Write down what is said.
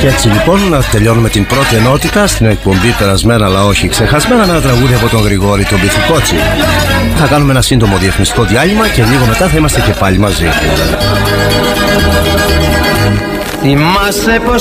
Και έτσι λοιπόν να τελειώνουμε την πρώτη ενότητα στην εκπομπή Περασμένα αλλά όχι ξεχασμένα με ένα τραγούδι από τον Γρηγόρη τον Πυθικότσι. Θα κάνουμε ένα σύντομο διαφημιστικό διάλειμμα και λίγο μετά θα είμαστε και πάλι μαζί. Θυμάσαι πως